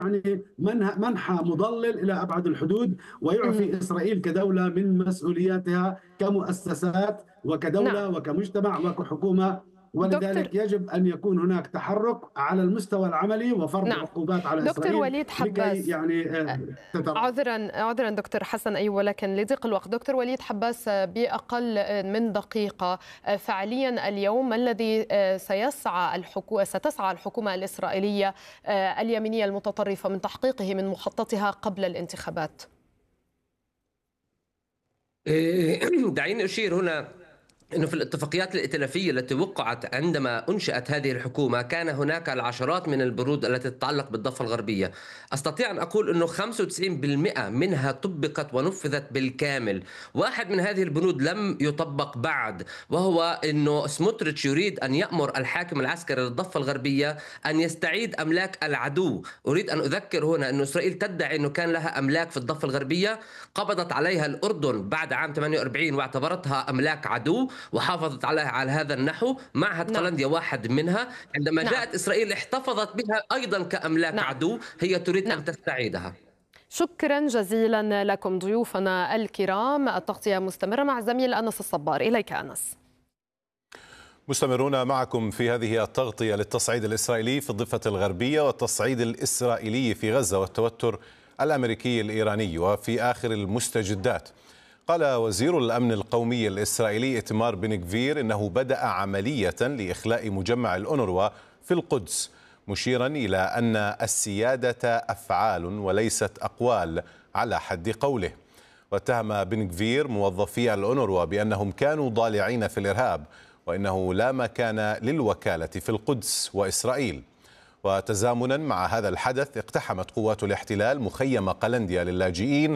يعني منحى مضلل إلى أبعد الحدود، ويعفي إسرائيل كدولة من مسؤولياتها كمؤسسات نعم. وكدولة وكمجتمع وكحكومة. دكتور ولذلك يجب أن يكون هناك تحرك على المستوى العملي وفرض نعم عقوبات على دكتور إسرائيل وليد لكي حباس، يعني تتراجع. عذرا دكتور حسن، أيوة، ولكن لضيق الوقت. دكتور وليد حباس، بأقل من دقيقة، فعليا اليوم ما الذي ستسعى الحكومة الإسرائيلية اليمينية المتطرفة من تحقيقه من مخططها قبل الانتخابات؟ دعيني أشير هنا أنه في الاتفاقيات الائتلافية التي وقعت عندما أنشأت هذه الحكومة كان هناك العشرات من البنود التي تتعلق بالضفة الغربية. أستطيع أن أقول أنه 95% منها طبقت ونفذت بالكامل. واحد من هذه البنود لم يطبق بعد، وهو أنه سموتريتش يريد أن يأمر الحاكم العسكري للضفة الغربية أن يستعيد أملاك العدو. أريد أن أذكر هنا أن إسرائيل تدعي أنه كان لها أملاك في الضفة الغربية قبضت عليها الأردن بعد عام 48 واعتبرتها أملاك عدو وحافظت عليها على هذا النحو. معهد قلنديا واحد منها. عندما جاءت إسرائيل احتفظت بها أيضا كأملاك عدو، هي تريد أن تستعيدها. شكرا جزيلا لكم ضيوفنا الكرام. التغطية مستمرة مع الزميل أنس الصبار. إليك أنس. مستمرون معكم في هذه التغطية للتصعيد الإسرائيلي في الضفة الغربية والتصعيد الإسرائيلي في غزة والتوتر الأمريكي الإيراني. وفي آخر المستجدات، قال وزير الأمن القومي الإسرائيلي إتمار بن غفير إنه بدأ عملية لإخلاء مجمع الأونروا في القدس، مشيرا إلى أن السيادة أفعال وليست أقوال على حد قوله. واتهم بن غفير موظفي الأونروا بأنهم كانوا ضالعين في الإرهاب، وإنه لا مكان للوكالة في القدس وإسرائيل. وتزامنا مع هذا الحدث اقتحمت قوات الاحتلال مخيم قلنديا للاجئين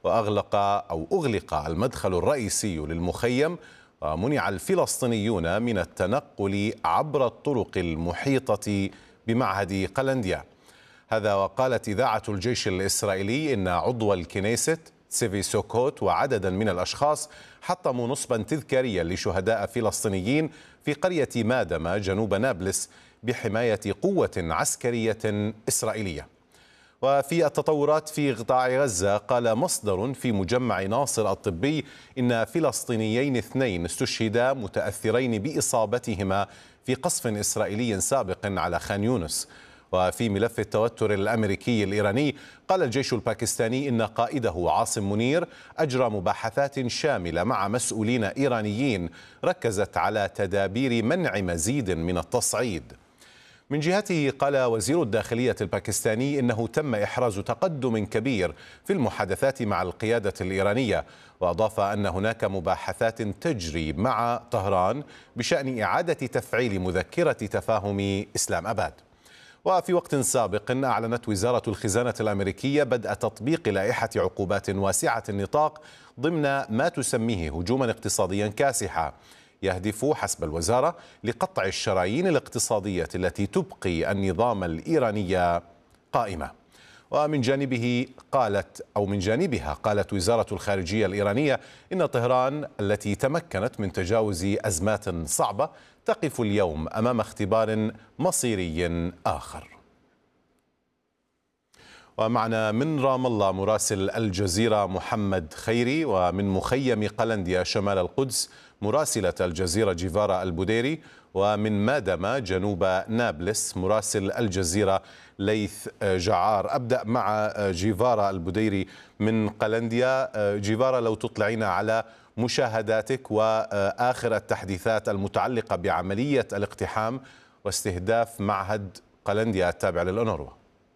أغلق المدخل الرئيسي للمخيم، ومنع الفلسطينيون من التنقل عبر الطرق المحيطة بمعهد قلنديا. هذا وقالت إذاعة الجيش الإسرائيلي إن عضو الكنيست سيفي سوكوت وعددا من الأشخاص حطموا نصبا تذكاريا لشهداء فلسطينيين في قرية مادمة جنوب نابلس بحماية قوة عسكرية إسرائيلية. وفي التطورات في قطاع غزة، قال مصدر في مجمع ناصر الطبي إن فلسطينيين 2 استشهدا متأثرين بإصابتهما في قصف إسرائيلي سابق على خان يونس. وفي ملف التوتر الأمريكي الإيراني، قال الجيش الباكستاني إن قائده عاصم منير أجرى مباحثات شاملة مع مسؤولين إيرانيين ركزت على تدابير منع مزيد من التصعيد. من جهته، قال وزير الداخلية الباكستاني إنه تم إحراز تقدم كبير في المحادثات مع القيادة الإيرانية، وأضاف أن هناك مباحثات تجري مع طهران بشأن إعادة تفعيل مذكرة تفاهم إسلام أباد. وفي وقت سابق أعلنت وزارة الخزانة الأمريكية بدء تطبيق لائحة عقوبات واسعة النطاق ضمن ما تسميه هجوما اقتصاديا كاسحا، يهدف حسب الوزارة لقطع الشرايين الاقتصادية التي تبقي النظام الإيراني قائمة. ومن جانبها قالت وزارة الخارجية الإيرانية إن طهران التي تمكنت من تجاوز أزمات صعبة تقف اليوم أمام اختبار مصيري آخر. ومعنا من رام الله مراسل الجزيرة محمد خيري، ومن مخيم قلنديا شمال القدس مراسلة الجزيرة جيفارا البوديري، ومن مادمة جنوب نابلس مراسل الجزيرة ليث جعار. أبدأ مع جيفارا البوديري من قلنديا. جيفارا، لو تطلعينا على مشاهداتك وآخر التحديثات المتعلقة بعملية الاقتحام واستهداف معهد قلنديا التابع للأونروا.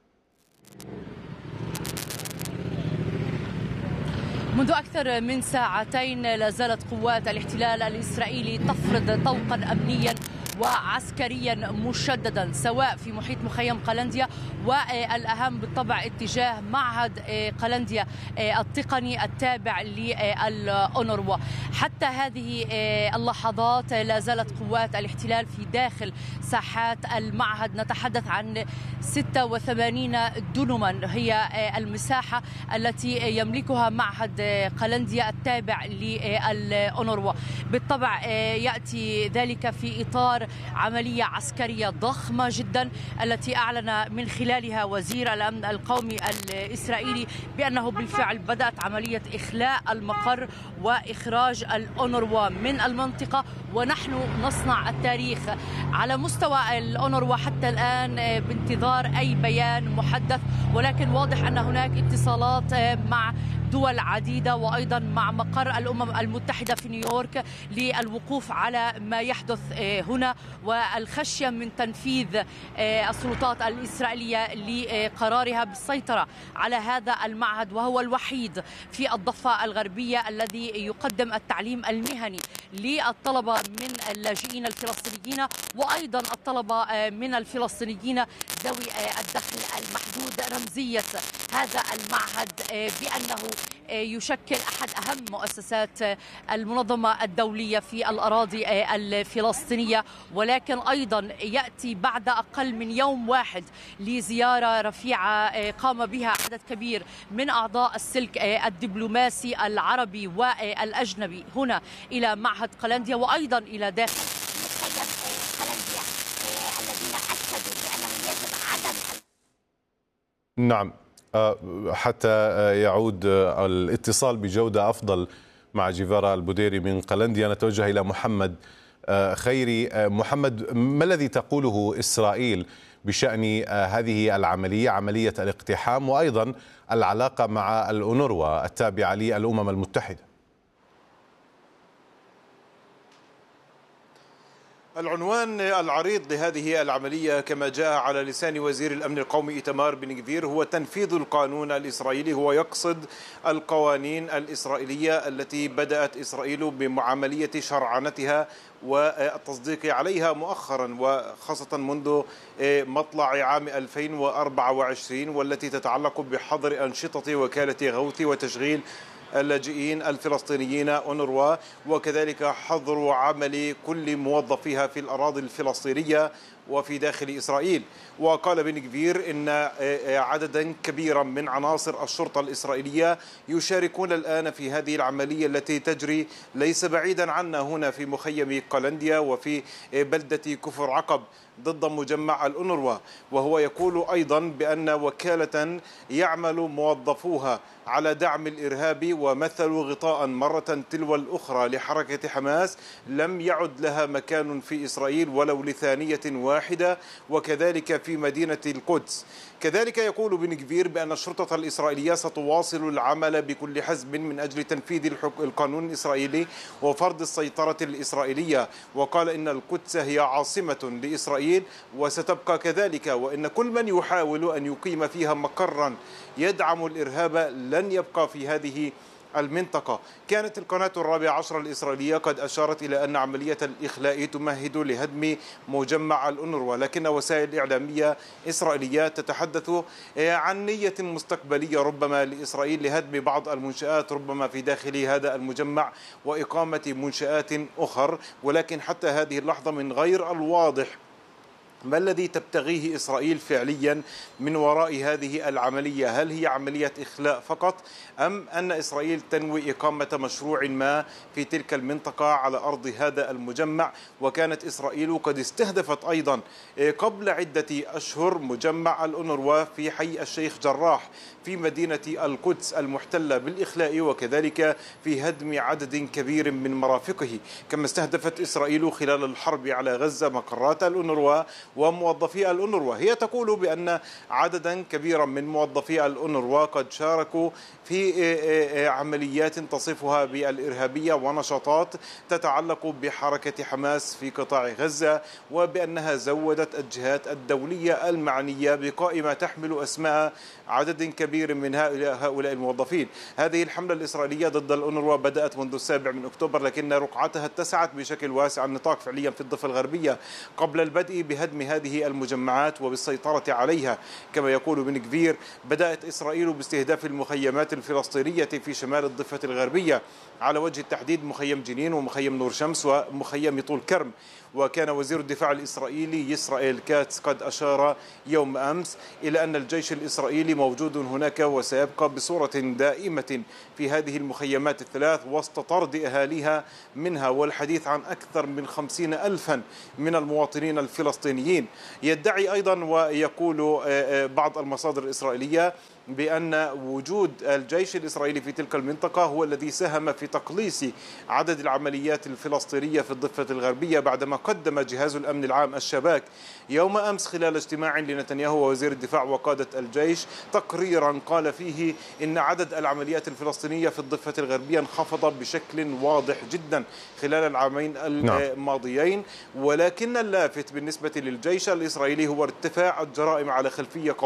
منذ أكثر من ساعتين لا زالت قوات الاحتلال الإسرائيلي تفرض طوقا أمنيا وعسكريا مشددا سواء في محيط مخيم قلنديا، والأهم بالطبع اتجاه معهد قلنديا التقني التابع للأونروا. حتى هذه اللحظات لا زالت قوات الاحتلال في داخل ساحات المعهد. نتحدث عن 86 دنما هي المساحة التي يملكها معهد قلنديا التابع للأونروا. بالطبع يأتي ذلك في إطار عملية عسكرية ضخمة جدا التي أعلن من خلالها وزير الأمن القومي الإسرائيلي بأنه بالفعل بدأت عملية إخلاء المقر وإخراج الأونروا من المنطقة، ونحن نصنع التاريخ على مستوى الأونروا حتى الآن بانتظار أي بيان محدث، ولكن واضح أن هناك اتصالات مع دول عديدة وأيضا مع مقر الأمم المتحدة في نيويورك للوقوف على ما يحدث هنا والخشية من تنفيذ السلطات الإسرائيلية لقرارها بالسيطرة على هذا المعهد، وهو الوحيد في الضفة الغربية الذي يقدم التعليم المهني للطلبة من اللاجئين الفلسطينيين وأيضا الطلبة من الفلسطينيين ذوي الدخل المحدود. رمزية هذا المعهد بأنه يشكل أحد أهم مؤسسات المنظمة الدولية في الأراضي الفلسطينية، ولكن أيضا يأتي بعد أقل من يوم واحد لزيارة رفيعة قام بها عدد كبير من أعضاء السلك الدبلوماسي العربي والأجنبي هنا إلى معهد قلنديا وأيضا إلى داخل قلنديا الذين أكدوا بأنه يجب عدم. نعم، حتى يعود الاتصال بجودة أفضل مع جيفارا البوديري من قلنديا نتوجه إلى محمد خيري. محمد، ما الذي تقوله إسرائيل بشأن هذه العملية، عملية الاقتحام، وأيضا العلاقة مع الأونروا التابعة للأمم المتحدة؟ العنوان العريض لهذه العملية كما جاء على لسان وزير الأمن القومي إيتمار بن غفير هو تنفيذ القانون الإسرائيلي. هو يقصد القوانين الإسرائيلية التي بدأت إسرائيل بعملية شرعنتها والتصديق عليها مؤخرا، وخاصة منذ مطلع عام 2024، والتي تتعلق بحظر أنشطة وكالة غوث وتشغيل اللاجئين الفلسطينيين أونروا، وكذلك حظر عمل كل موظفيها في الأراضي الفلسطينية وفي داخل إسرائيل. وقال بن غفير إن عددا كبيرا من عناصر الشرطة الإسرائيلية يشاركون الآن في هذه العملية التي تجري ليس بعيدا عنا هنا في مخيم قلنديا وفي بلدة كفر عقب ضد مجمع الأونروا. وهو يقول أيضا بأن وكالة يعمل موظفوها على دعم الإرهاب ومثلوا غطاء مرة تلو الأخرى لحركة حماس لم يعد لها مكان في إسرائيل ولو لثانية واحدة، وكذلك في مدينة القدس. كذلك يقول بن غفير بأن الشرطة الإسرائيلية ستواصل العمل بكل حزم من أجل تنفيذ القانون الإسرائيلي وفرض السيطرة الإسرائيلية. وقال إن القدس هي عاصمة لإسرائيل وستبقى كذلك، وإن كل من يحاول أن يقيم فيها مقرا يدعم الإرهاب لن يبقى في هذه المنطقة. كانت القناة 14 الإسرائيلية قد أشارت إلى أن عملية الإخلاء تمهد لهدم مجمع الأونروا، لكن وسائل إعلامية إسرائيلية تتحدث عن نية مستقبلية ربما لإسرائيل لهدم بعض المنشآت ربما في داخل هذا المجمع وإقامة منشآت أخرى، ولكن حتى هذه اللحظة من غير الواضح ما الذي تبتغيه إسرائيل فعليا من وراء هذه العملية. هل هي عملية إخلاء فقط أم أن إسرائيل تنوي إقامة مشروع ما في تلك المنطقة على أرض هذا المجمع؟ وكانت إسرائيل قد استهدفت أيضا قبل عدة أشهر مجمع الأونروا في حي الشيخ جراح في مدينة القدس المحتلة بالإخلاء، وكذلك في هدم عدد كبير من مرافقه. كما استهدفت إسرائيل خلال الحرب على غزة مقرات الأونروا وموظفي الأونروا. هي تقول بأن عددا كبيرا من موظفي الأونروا قد شاركوا في عمليات تصفها بالإرهابية ونشاطات تتعلق بحركة حماس في قطاع غزة، وبأنها زودت الجهات الدولية المعنية بقائمة تحمل أسماء عدد كبير من هؤلاء الموظفين. هذه الحملة الإسرائيلية ضد الأونروا بدأت منذ 7 أكتوبر، لكن رقعتها اتسعت بشكل واسع النطاق فعليا في الضفة الغربية قبل البدء بهدم بهدم هذه المجمعات وبالسيطرة عليها. كما يقول بن غفير بدأت إسرائيل باستهداف المخيمات الفلسطينية في شمال الضفة الغربية، على وجه التحديد مخيم جنين ومخيم نور شمس ومخيم طول كرم. وكان وزير الدفاع الإسرائيلي إسرائيل كاتس قد أشار يوم أمس إلى أن الجيش الإسرائيلي موجود هناك وسيبقى بصورة دائمة في هذه المخيمات الثلاث وسط طرد أهاليها منها، والحديث عن أكثر من 50,000 من المواطنين الفلسطينيين. يدعي أيضا ويقول بعض المصادر الإسرائيلية بأن وجود الجيش الإسرائيلي في تلك المنطقة هو الذي ساهم في تقليص عدد العمليات الفلسطينية في الضفة الغربية، بعدما قدم جهاز الأمن العام الشباك يوم أمس خلال اجتماع لنتنياهو ووزير الدفاع وقادة الجيش تقريرا قال فيه إن عدد العمليات الفلسطينية في الضفة الغربية انخفض بشكل واضح جدا خلال العامين الماضيين. ولكن اللافت بالنسبة للجيش الإسرائيلي هو ارتفاع الجرائم على خلفية